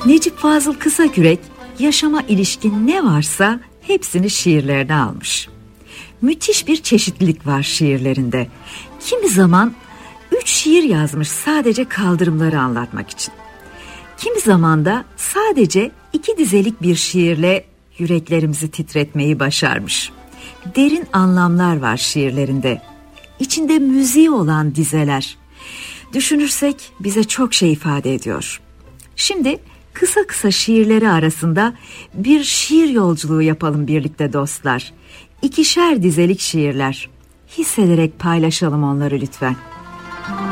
Necip Fazıl Kısakürek yaşama ilişkin ne varsa hepsini şiirlerine almış. Müthiş bir çeşitlilik var şiirlerinde. Kimi zaman 3 şiir yazmış sadece kaldırımları anlatmak için. Kimi zaman da sadece 2 dizelik bir şiirle yüreklerimizi titretmeyi başarmış. Derin anlamlar var şiirlerinde. İçinde müziği olan dizeler. Düşünürsek bize çok şey ifade ediyor. Şimdi kısa kısa şiirleri arasında bir şiir yolculuğu yapalım birlikte dostlar. 2'şer dizelik şiirler. Hissederek paylaşalım onları lütfen.